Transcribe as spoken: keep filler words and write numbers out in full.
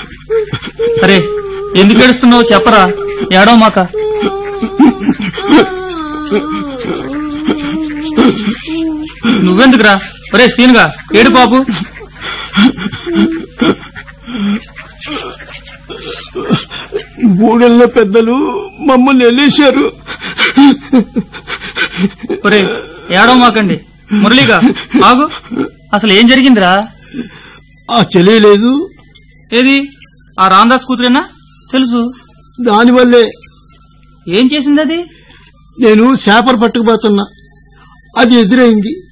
అరే ఎందుకు ఏడుస్తున్నావు చెప్పరా, ఏడవ మాక. నువ్వెందుకురా? ఒరే సీనుగా ఏడు బాబు. ఊళ్ళో పెద్దలు మమ్మల్ని వెళ్ళేశారు. ఒరే ఏడవ మాకండి. మురళిగా ఆగు, అసలు ఏం జరిగిందిరా? ఆ తెలియలేదు. ఏది ఆ రామదాస్ కూతురేనా? తెలుసు. దానివల్లే. ఏం చేసింది అది? నేను చేపలు పట్టుకుపోతున్నా, అది ఎదురైంది.